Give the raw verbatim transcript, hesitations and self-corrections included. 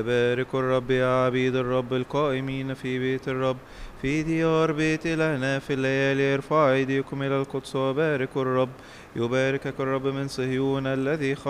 بارك الرب يا عبيد الرب القائمين في بيت الرب في ديار بيت إلهنا في الليالي. ارفعوا أيديكم إلى القدس وباركوا الرب. يباركك الرب من صهيون الذي